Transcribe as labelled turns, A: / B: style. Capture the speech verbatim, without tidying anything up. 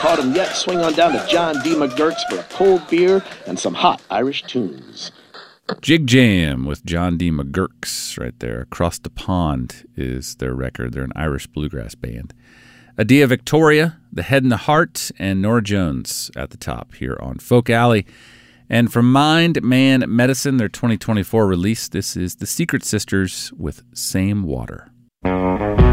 A: caught him yet. Swing on down to John D. McGurk's for a cold beer and some hot Irish tunes.
B: Jig Jam with John D. McGurk's right there. Across the Pond is their record. They're an Irish bluegrass band. Adia Victoria, The Head and the Heart, and Norah Jones at the top here on Folk Alley. And from Mind, Man, Medicine, their twenty twenty-four release, this is The Secret Sisters with Same Water.